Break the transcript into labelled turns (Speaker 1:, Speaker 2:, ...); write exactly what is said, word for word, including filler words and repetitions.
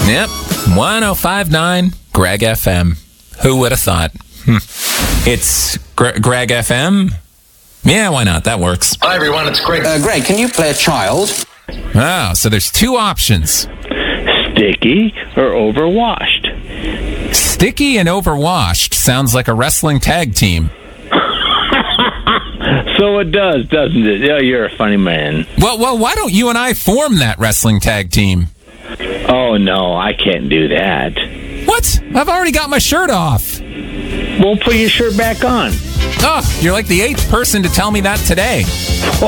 Speaker 1: Yep, one oh five point nine Greg F M. Who would have thought? Hm. It's Gre- Greg F M? Yeah, why not? That works.
Speaker 2: Hi, everyone. It's Greg.
Speaker 3: Uh, Greg, can you play a child?
Speaker 1: Oh, so there's two options.
Speaker 4: Sticky or overwashed?
Speaker 1: Sticky and overwashed sounds like a wrestling tag team.
Speaker 4: So it does, doesn't it? Yeah, you're a funny man.
Speaker 1: Well, well, why don't you and I form that wrestling tag team?
Speaker 4: Oh, no, I can't do that.
Speaker 1: What? I've already got my shirt off.
Speaker 4: Well, put your shirt back on.
Speaker 1: Oh, you're like the eighth person to tell me that today.